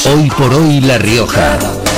Hoy por hoy La Rioja.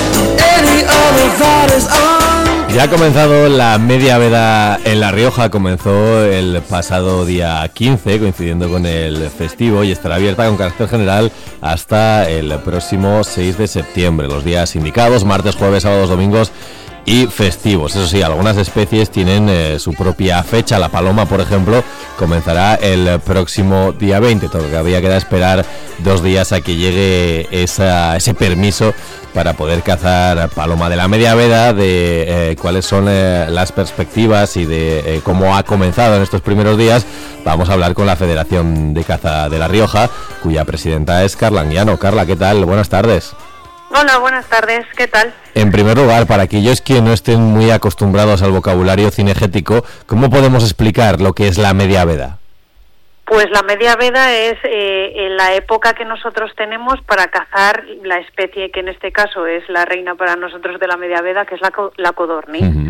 Ya ha comenzado la media veda en La Rioja, comenzó el pasado día 15, coincidiendo con el festivo, y estará abierta con carácter general hasta el próximo 6 de septiembre, los días indicados, martes, jueves, sábados, domingos y festivos. Eso sí, algunas especies tienen su propia fecha. La paloma, por ejemplo, comenzará el próximo día 20. Todavía queda esperar 2 días a que llegue ese permiso para poder cazar paloma. De la media veda, de cuáles son las perspectivas y de cómo ha comenzado en estos primeros días, vamos a hablar con la Federación de Caza de La Rioja, cuya presidenta es Carla Anguiano. Carla, ¿qué tal? Buenas tardes. Hola, buenas tardes, ¿qué tal? En primer lugar, para aquellos que no estén muy acostumbrados al vocabulario cinegético, ¿cómo podemos explicar lo que es la media veda? Pues la media veda es la época que nosotros tenemos para cazar la especie que en este caso es la reina para nosotros de la media veda, que es la codorniz. Uh-huh.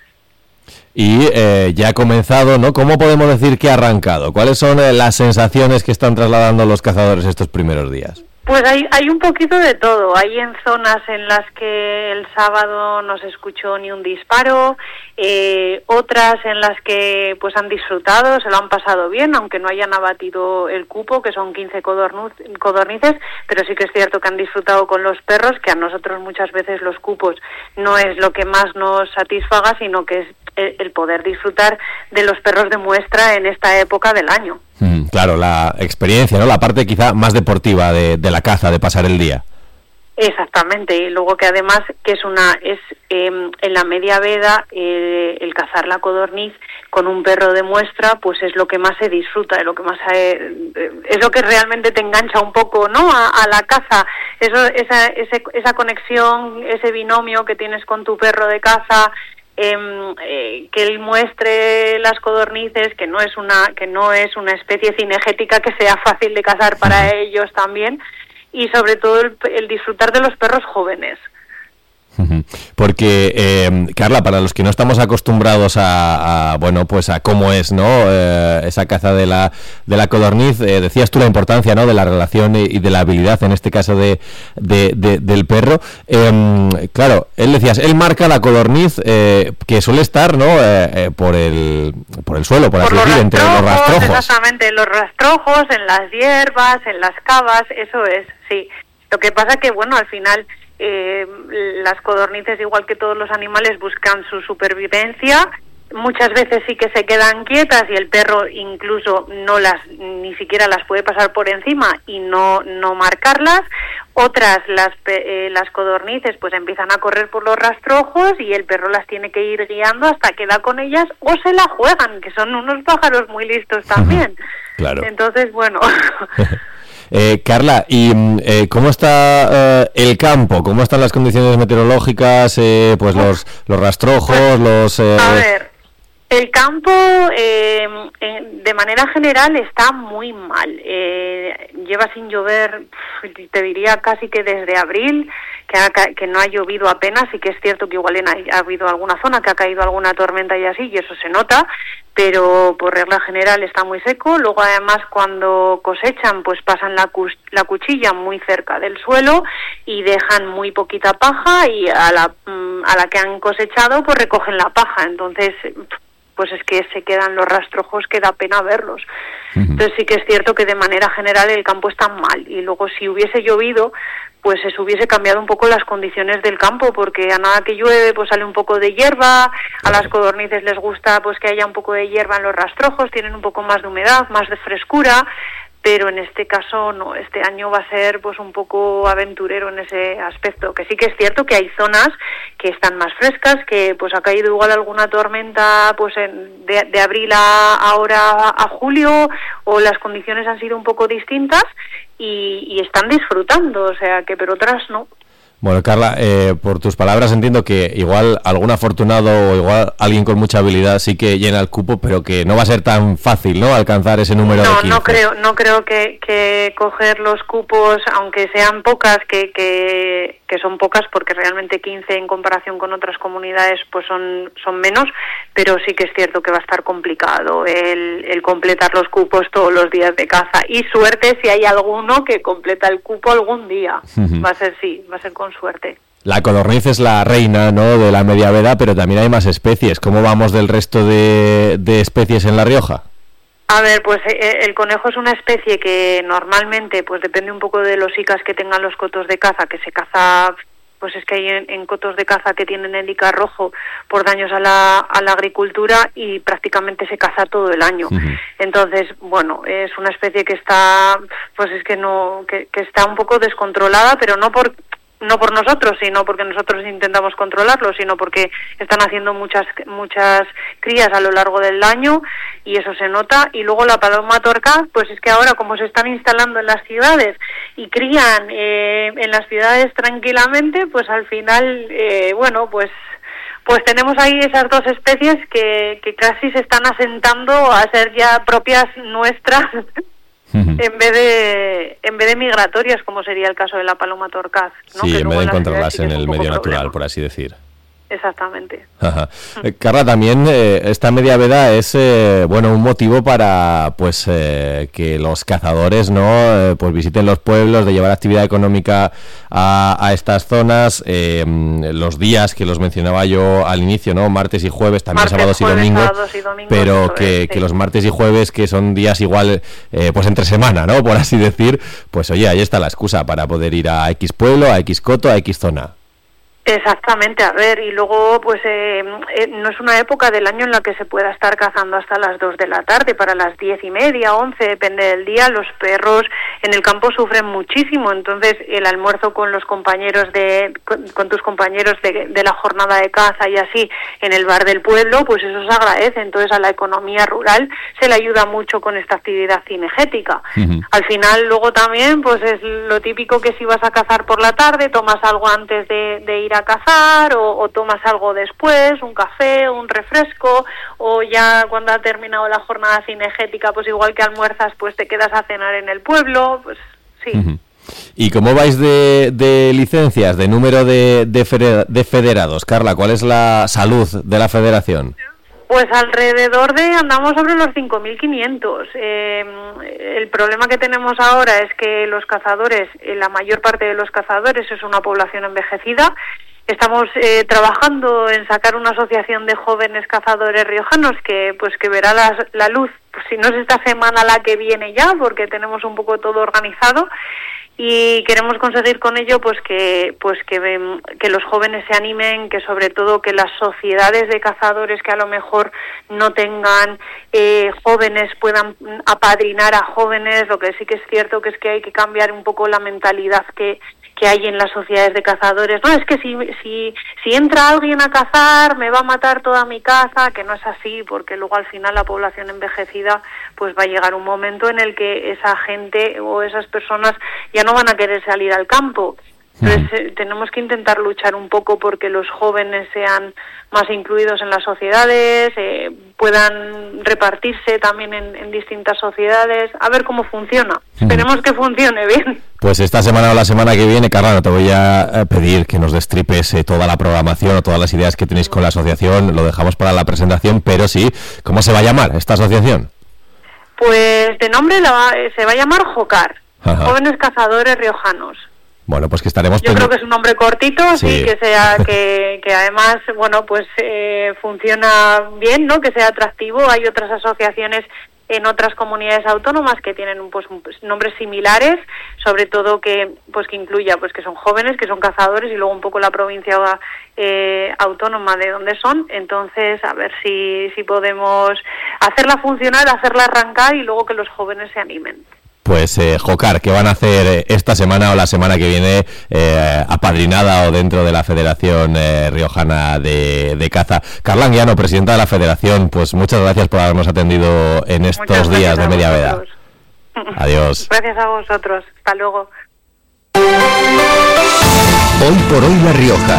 Y ya ha comenzado, ¿no? ¿Cómo podemos decir que ha arrancado? ¿Cuáles son las sensaciones que están trasladando los cazadores estos primeros días? Pues hay un poquito de todo. Hay en zonas en las que el sábado no se escuchó ni un disparo, otras en las que pues han disfrutado, se lo han pasado bien, aunque no hayan abatido el cupo, que son 15 codornices, pero sí que es cierto que han disfrutado con los perros, que a nosotros muchas veces los cupos no es lo que más nos satisfaga, sino que es el poder disfrutar de los perros de muestra en esta época del año. Claro, la experiencia, ¿no? La parte quizá más deportiva de la caza, de pasar el día. Exactamente, y luego que además que es en la media veda el cazar la codorniz con un perro de muestra, pues es lo que más se disfruta, es lo que realmente te engancha un poco, ¿no? A la caza, esa conexión, ese binomio que tienes con tu perro de caza. Que él muestre las codornices, que no es una especie cinegética que sea fácil de cazar para ellos también, y sobre todo el disfrutar de los perros jóvenes. Porque, Carla, para los que no estamos acostumbrados a cómo es, ¿no? Esa caza de la codorniz, decías tú la importancia, ¿no? De la relación y de la habilidad, en este caso del perro. Claro, él marca la codorniz que suele estar, ¿no? Por el suelo, por así decir, entre los rastrojos. Exactamente, los rastrojos, en las hierbas, en las cavas, eso es, sí. Lo que pasa que, bueno, al final las codornices, igual que todos los animales, buscan su supervivencia. Muchas veces sí que se quedan quietas y el perro incluso ni siquiera las puede pasar por encima y no marcarlas. Otras, las codornices, pues empiezan a correr por los rastrojos y el perro las tiene que ir guiando hasta que da con ellas, o se la juegan, que son unos pájaros muy listos también. Claro. Entonces, bueno. Carla, ¿y cómo está el campo? ¿Cómo están las condiciones meteorológicas? Los rastrojos, A ver, el campo de manera general está muy mal. Lleva sin llover, te diría casi que desde abril, que no ha llovido apenas. Sí que es cierto que igual ha habido alguna zona que ha caído alguna tormenta y así, y eso se nota, pero por regla general está muy seco. Luego además cuando cosechan pues pasan la cuchilla muy cerca del suelo y dejan muy poquita paja, y a la que han cosechado pues recogen la paja. Entonces pues es que se quedan los rastrojos que da pena verlos. Entonces sí que es cierto que de manera general el campo está mal, y luego si hubiese llovido pues eso hubiese cambiado un poco las condiciones del campo, porque a nada que llueve pues sale un poco de hierba. A las codornices les gusta pues que haya un poco de hierba en los rastrojos, tienen un poco más de humedad, más de frescura, pero en este caso no. Este año va a ser pues un poco aventurero en ese aspecto, que sí que es cierto que hay zonas que están más frescas, que pues ha caído igual alguna tormenta pues de abril ahora a julio, o las condiciones han sido un poco distintas y están disfrutando, o sea que, pero otras no. Bueno, Carla, por tus palabras entiendo que igual algún afortunado o igual alguien con mucha habilidad sí que llena el cupo, pero que no va a ser tan fácil, ¿no?, alcanzar ese número de 15. No creo que coger los cupos, aunque sean pocas, que son pocas, porque realmente 15 en comparación con otras comunidades pues son menos, pero sí que es cierto que va a estar complicado el completar los cupos todos los días de caza, y suerte si hay alguno que completa el cupo algún día. Va a ser con suerte. La codorniz es la reina, ¿no?, de la media veda, pero también hay más especies. ¿Cómo vamos del resto de especies en La Rioja? A ver, pues el conejo es una especie que normalmente pues depende un poco de los ICAs que tengan los cotos de caza, que se caza, pues es que hay en cotos de caza que tienen el ICA rojo por daños a la agricultura, y prácticamente se caza todo el año. Entonces, bueno, es una especie que está, pues es que no, que está un poco descontrolada, pero no por nosotros, sino porque nosotros intentamos controlarlo, sino porque están haciendo muchas crías a lo largo del año, y eso se nota. Y luego la paloma torcaz, pues es que ahora, como se están instalando en las ciudades y crían en las ciudades tranquilamente, pues al final, bueno, pues tenemos ahí esas dos especies que casi se están asentando a ser ya propias nuestras. En vez de migratorias, como sería el caso de la paloma torcaz, ¿no? Sí, que en vez de encontrarlas en el medio natural, por así decir. Exactamente. Ajá. Carla, también esta media veda es un motivo para que los cazadores pues visiten los pueblos, de llevar actividad económica a estas zonas, los días que los mencionaba yo al inicio, ¿no?, martes y jueves, también sábados y domingos, pero que los martes y jueves, que son días igual pues entre semana, ¿no?, por así decir, pues oye, ahí está la excusa para poder ir a X pueblo, a X coto, a X zona. Exactamente, a ver, y luego pues no es una época del año en la que se pueda estar cazando hasta las 2 de la tarde, para las 10:30, 11, depende del día. Los perros en el campo sufren muchísimo, entonces el almuerzo con los compañeros con tus compañeros de la jornada de caza y así en el bar del pueblo, pues eso se agradece. Entonces a la economía rural se le ayuda mucho con esta actividad cinegética. Al final luego también pues es lo típico que si vas a cazar por la tarde, tomas algo antes de ir a cazar, o tomas algo después, un café, un refresco, o ya cuando ha terminado la jornada cinegética, pues igual que almuerzas, pues te quedas a cenar en el pueblo, pues sí. ¿Y cómo vais de licencias, de número de federados, Carla? ¿Cuál es la salud de la federación? Pues andamos sobre los 5.500. El problema que tenemos ahora es que los cazadores, la mayor parte de los cazadores es una población envejecida. Estamos trabajando en sacar una asociación de jóvenes cazadores riojanos que verá la luz, pues, si no es esta semana, la que viene ya, porque tenemos un poco todo organizado. Y queremos conseguir con ello que los jóvenes se animen, que sobre todo que las sociedades de cazadores que a lo mejor no tengan jóvenes puedan apadrinar a jóvenes. Lo que sí que es cierto que es que hay que cambiar un poco la mentalidad que hay en las sociedades de cazadores. No, es que si entra alguien a cazar me va a matar toda mi caza, que no es así, porque luego al final la población envejecida pues va a llegar un momento en el que esa gente o esas personas ya no van a querer salir al campo. Entonces tenemos que intentar luchar un poco porque los jóvenes sean más incluidos en las sociedades, puedan repartirse también en distintas sociedades, a ver cómo funciona. Esperemos que funcione bien. Pues esta semana o la semana que viene, Carla, no te voy a pedir que nos destripes toda la programación o todas las ideas que tenéis con la asociación, lo dejamos para la presentación, pero sí, ¿cómo se va a llamar esta asociación? Pues de nombre se va a llamar JOCAR, Jóvenes Cazadores Riojanos. Bueno, pues que estaremos... Yo creo que es un nombre cortito, sí, que además, bueno, pues funciona bien, ¿no? Que sea atractivo. Hay otras asociaciones en otras comunidades autónomas que tienen nombres similares, sobre todo que incluya que son jóvenes, que son cazadores, y luego un poco la provincia autónoma de donde son. Entonces, a ver si podemos hacerla funcionar, hacerla arrancar y luego que los jóvenes se animen. Pues JOCAR, ¿qué van a hacer esta semana o la semana que viene apadrinada o dentro de la Federación Riojana de Caza? Carla Anguiano, presidenta de la Federación, pues muchas gracias por habernos atendido en estos días de media veda. Adiós. Gracias a vosotros. Hasta luego. Hoy por hoy La Rioja.